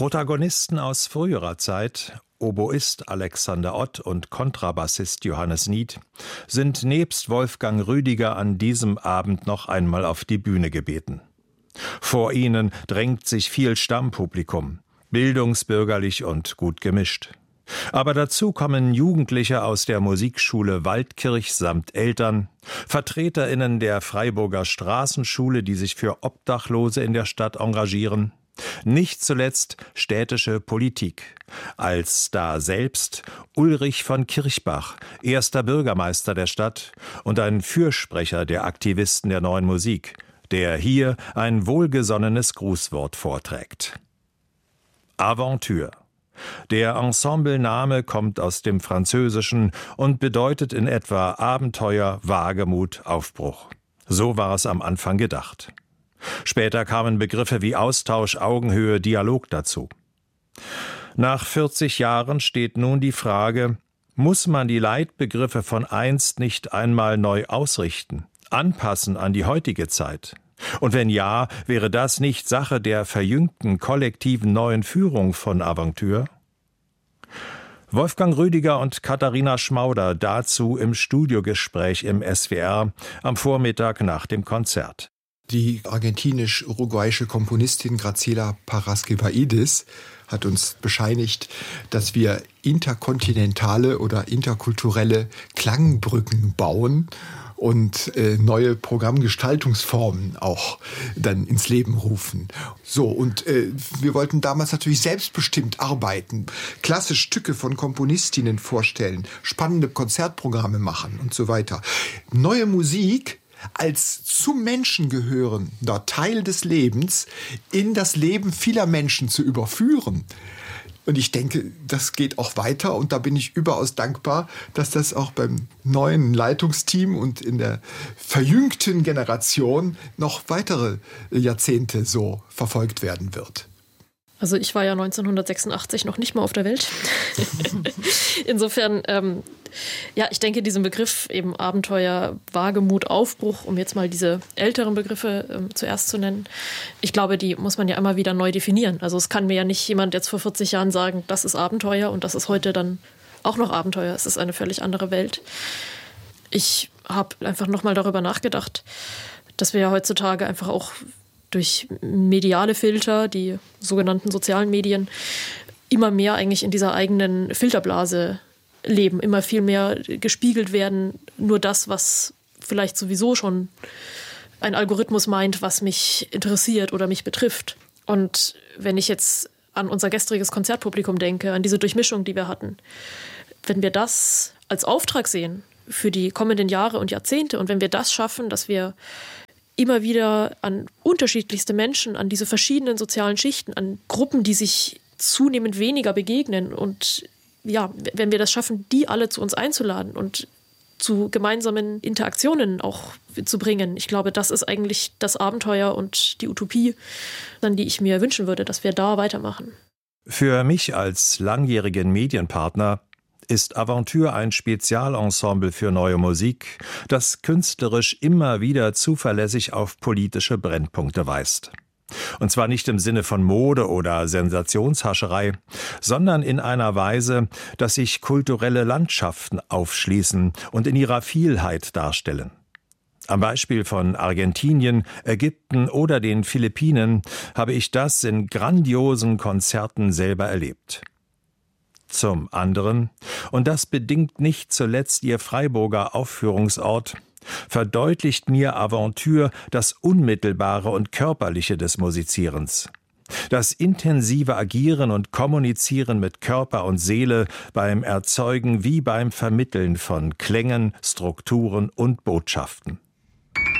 Protagonisten aus früherer Zeit, Oboist Alexander Ott und Kontrabassist Johannes Nied, sind nebst Wolfgang Rüdiger an diesem Abend noch einmal auf die Bühne gebeten. Vor ihnen drängt sich viel Stammpublikum, bildungsbürgerlich und gut gemischt. Aber dazu kommen Jugendliche aus der Musikschule Waldkirch samt Eltern, VertreterInnen der Freiburger Straßenschule, die sich für Obdachlose in der Stadt engagieren, nicht zuletzt städtische Politik. Als Star selbst Ulrich von Kirchbach, erster Bürgermeister der Stadt und ein Fürsprecher der Aktivisten der Neuen Musik, der hier ein wohlgesonnenes Grußwort vorträgt. Aventure. Der Ensemblename kommt aus dem Französischen und bedeutet in etwa Abenteuer, Wagemut, Aufbruch. So war es am Anfang gedacht. Später kamen Begriffe wie Austausch, Augenhöhe, Dialog dazu. Nach 40 Jahren steht nun die Frage, muss man die Leitbegriffe von einst nicht einmal neu ausrichten, anpassen an die heutige Zeit? Und wenn ja, wäre das nicht Sache der verjüngten kollektiven neuen Führung von Aventure? Wolfgang Rüdiger und Katharina Schmauder dazu im Studiogespräch im SWR am Vormittag nach dem Konzert. Die argentinisch-uruguayische Komponistin Graciela Paraskevaidis hat uns bescheinigt, dass wir interkontinentale oder interkulturelle Klangbrücken bauen und neue Programmgestaltungsformen auch dann ins Leben rufen. So, und wir wollten damals natürlich selbstbestimmt arbeiten, klasse Stücke von Komponistinnen vorstellen, spannende Konzertprogramme machen und so weiter. Neue Musik als zum Menschen gehörender Teil des Lebens in das Leben vieler Menschen zu überführen. Und ich denke, das geht auch weiter und da bin ich überaus dankbar, dass das auch beim neuen Leitungsteam und in der verjüngten Generation noch weitere Jahrzehnte so verfolgt werden wird. Also ich war ja 1986 noch nicht mal auf der Welt. Insofern, ich denke, diesen Begriff eben Abenteuer, Wagemut, Aufbruch, um jetzt mal diese älteren Begriffe zuerst zu nennen, ich glaube, die muss man ja immer wieder neu definieren. Also es kann mir ja nicht jemand jetzt vor 40 Jahren sagen, das ist Abenteuer und das ist heute dann auch noch Abenteuer. Es ist eine völlig andere Welt. Ich habe einfach nochmal darüber nachgedacht, dass wir ja heutzutage einfach auch durch mediale Filter, die sogenannten sozialen Medien, immer mehr eigentlich in dieser eigenen Filterblase leben, immer viel mehr gespiegelt werden, nur das, was vielleicht sowieso schon ein Algorithmus meint, was mich interessiert oder mich betrifft. Und wenn ich jetzt an unser gestriges Konzertpublikum denke, an diese Durchmischung, die wir hatten, wenn wir das als Auftrag sehen für die kommenden Jahre und Jahrzehnte und wenn wir das schaffen, dass wir immer wieder an unterschiedlichste Menschen, an diese verschiedenen sozialen Schichten, an Gruppen, die sich zunehmend weniger begegnen. Und ja, wenn wir das schaffen, die alle zu uns einzuladen und zu gemeinsamen Interaktionen auch zu bringen. Ich glaube, das ist eigentlich das Abenteuer und die Utopie, an die ich mir wünschen würde, dass wir da weitermachen. Für mich als langjährigen Medienpartner ist Aventure ein Spezialensemble für neue Musik, das künstlerisch immer wieder zuverlässig auf politische Brennpunkte weist. Und zwar nicht im Sinne von Mode oder Sensationshascherei, sondern in einer Weise, dass sich kulturelle Landschaften aufschließen und in ihrer Vielheit darstellen. Am Beispiel von Argentinien, Ägypten oder den Philippinen habe ich das in grandiosen Konzerten selber erlebt. Zum anderen, und das bedingt nicht zuletzt ihr Freiburger Aufführungsort, verdeutlicht mir Aventure das Unmittelbare und Körperliche des Musizierens. Das intensive Agieren und Kommunizieren mit Körper und Seele beim Erzeugen wie beim Vermitteln von Klängen, Strukturen und Botschaften.